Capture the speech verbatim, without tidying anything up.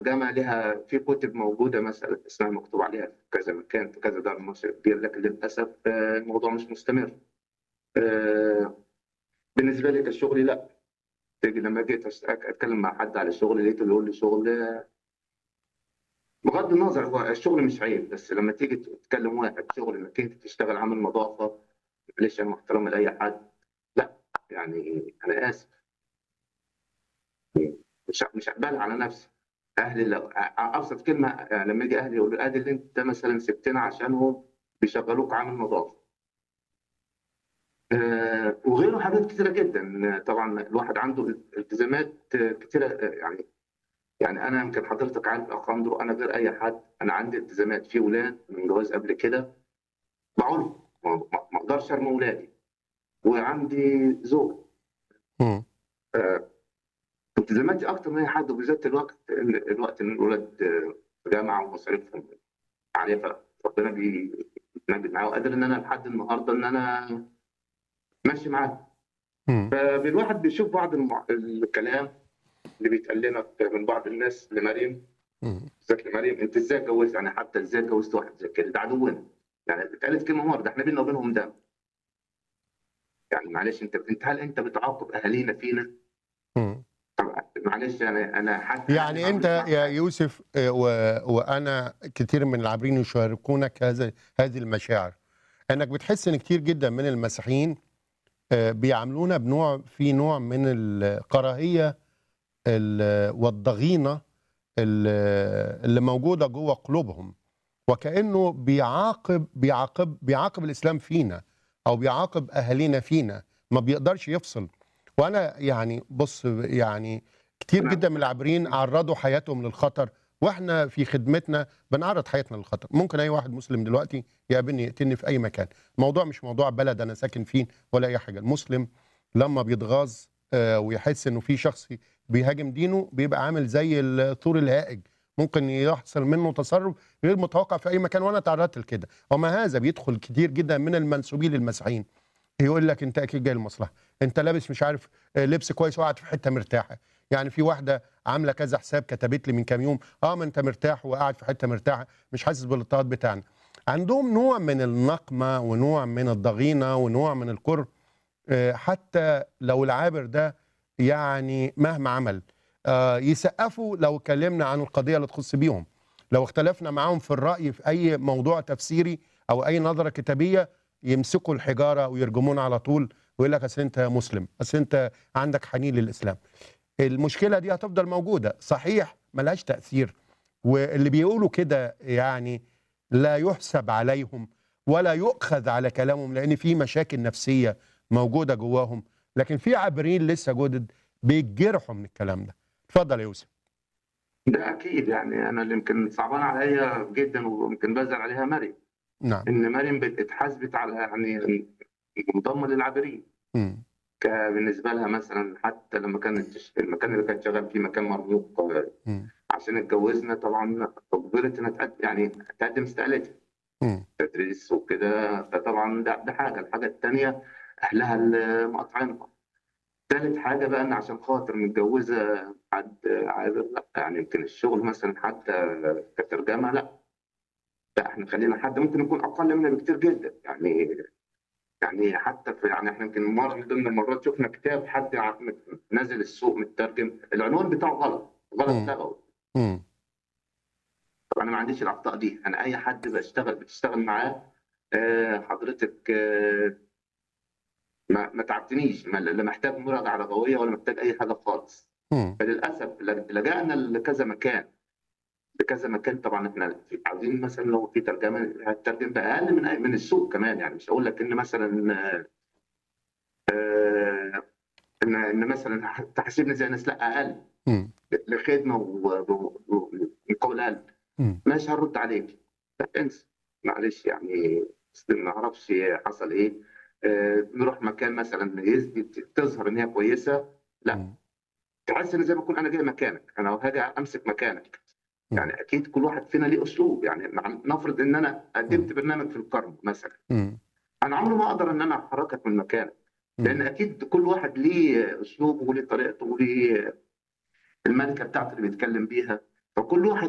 جامعة لها في كتب موجودة مثلًا اسمها مكتوب عليها في كذا مكان، في كذا دار مصر كبير، لكن للأسف آآ الموضوع مش مستمر. آآ بالنسبة لي كشغلي لأ، تيجي لمّا جيت أس أك أتكلم مع حد على شغل لقيته بيقول لي شغل بغض النظر هو الشغل مش عيب، بس لمّا تيجي ت تكلم واحد شغل إنك أنت تشتغل عامل نضافة، معلش أنا مع احترامي لأي حد، لأ، يعني أنا آسف، مش ه مش هاقبلها على نفسي. أهلي لو أ أبسط كلمة آآ لمّا ييجي أهلي يقولوا لي أدي اللي أنت مثلًا سِبتنا عشانهم بيشغّلوك عامل نضافة. آآ وغيره حاجات كتيرة جدًا، طبعًا الواحد عنده ال التزامات كتيرة آآ يعني يعني أنا يمكن حضرتك عارف يا أخ أندرو أنا غير أي حد، أنا عندي التزامات، في ولاد من جواز قبل كده باعولهم، ما ما ما أقدرش أرمي ولادي، وعندي زوجة. إمم. آآ التزاماتي أكتر من أي حد، وبالذات الوقت ال الوقت إن الولاد في جامعة ومصاريفهم عليّا، فربنا بيمجد معايا وقادر إن أنا لحد النهارده إن أنا ماشي معاهم. إمم. فالواحد بيشوف بعض الم الكلام اللي بيتقال لنا من بعض الناس لمريم، إمم. بالذات لمريم أنتِ إزاي اتجوزتِ؟ يعني حتى إزاي اتجوزتِ واحد زي كده؟ ده عدونا، يعني اتقالت كلمة مرة، ده إحنا بيننا وبينهم دم، يعني معلش أنت أنت هل أنت بتعاقب أهالينا فينا؟ إمم. طب معلش أنا أنا حتى أهلي ما يعني أنت عملوش معاك يا حاجة. يوسف آآ و وأنا كتير من العابرين يشاركونك هذا هذه المشاعر، إنك بتحس إن كتير جدًا من المسيحيين آآ بيعاملونا بنوع في نوع من الكراهية ال والضغينة ال اللي موجودة جوّه قلوبهم، وكأنه بيعاقب بيعاقب بيعاقب الإسلام فينا، أو بيعاقب أهالينا فينا، ما بيقدرش يفصل. وأنا يعني بُص يعني كتير أنا جدًا من العابرين عرّضوا حياتهم للخطر، وإحنا في خدمتنا بنعرّض حياتنا للخطر. ممكن أي واحد مسلم دلوقتي يقابلني يقتلني في أي مكان. الموضوع مش موضوع بلد أنا ساكن فيه ولا أي حاجة. المسلم لمّا بيتغاظ آآ ويحس إنه في شخص بيهاجم دينه، بيبقى عامل زي الثور الهائج، ممكن يحصل منه تصرُّف غير متوقع في أي مكان، وأنا تعرضت لكده. ومع هذا بيدخل كتير جدًا من المنسوبين للمسيحيين، يقول لك أنت أكيد جاي لمصلحة، أنت لابس مش عارف آآ لبس كويس وقاعد في حتة مرتاحة. يعني في واحدة عاملة كذا حساب كتبت لي من كام يوم، آه ما أنت مرتاح وقاعد في حتة مرتاحة، مش حاسس بالاضطهاد بتاعنا. عندهم نوع من النقمة ونوع من الضغينة ونوع من الكره، آآ حتى لو العابر ده يعني مهما عمل، آآ يسقّفوا لو اتكلمنا عن القضية اللي تخُص بيهم. لو اختلفنا معاهم في الرأي في أي موضوع تفسيري أو أي نظرة كتابية، يمسكوا الحجارة ويرجمونا على طول، ويقول لك أصل أنت مسلم، أصل أنت عندك حنين للإسلام. المشكلة دي هتفضل موجودة، صحيح ما لهاش تأثير، واللي بيقولوا كده يعني لا يُحسب عليهم ولا يؤخذ على كلامهم، لأن في مشاكل نفسية موجودة جواهم، لكن في عابرين لسه جُدد بيتجرحوا من الكلام ده. اتفضل يا يوسف. ده أكيد يعني أنا اللي يمكن صعبان عليّا جدًا ويمكن بازعل عليها مريم، نعم. إن مريم بت اتحاسبت على يعني منضمة للعابرين. إمم. ك بالنسبة لها مثلًا حتى لمّا كانت تش المكان اللي كانت شغالة فيه مكان مرموق إمم. عشان اتجوزنا طبعًا أُجبرت إنها تقد يعني تقدّم استقالتها، إمم. تدريس وكده، فطبعًا ده ده حاجة، الحاجة التانية أهلها اللي مقاطعينها. تالت حاجة بقى إن عشان خاطر متجوزة حد عابر لأ، يعني يمكن الشغل مثلًا حتى كترجمة لأ، لأ إحنا خلّينا حد ممكن يكون أقل منها بكتير جدًا، يعني يعني حتى في يعني إحنا يمكن مرة من ضمن المرات شُفنا كتاب حد ع نازل السوق متّرجم، العنوان بتاعه غلط، غلط إمم. لغوي. إمم. طب أنا ما عنديش الأخطاء دي، أنا أي حد باشتغل بتشتغل معاه آآ حضرتك آه، ما ما تعبتنيش، ما لا محتاج مراجعة لغوية ولا محتاج أي حاجة خالص. إمم. فللأسف لج لجأنا لكذا مكان، لكذا مكان طبعًا إحنا ف عاوزين مثلًا لو في ترجمة هتترجم بأقل من أ من السوق كمان، يعني مش هاقول لك إن مثلًا آآ إن إن مثلًا ح تحاسبني زي الناس لأ أقل، إمم. لخدمة و و و ومقابل أقل. إمم. ماشي هنرد عليك، لأ انسى، معلش يعني أصل ما أعرفش حصل إيه، آآ نروح مكان مثلًا يثبت تظهر إن هي كويسة، لأ، إمم. تحس إن زي ما أكون أنا جاي مكانك، أنا هاجي أمسك مكانك، إمم. يعني أكيد كل واحد فينا ليه أسلوب، يعني مع نفرض إن أنا إمم. قدمت برنامج في القرن مثلًا، إمم. أنا عمري ما أقدر إن أنا أحركك من مكانك، لأن إمم. أكيد كل واحد ليه أسلوبه وليه طريقته وليه المَلِكة بتاعته اللي بيتكلم بيها. فكل واحد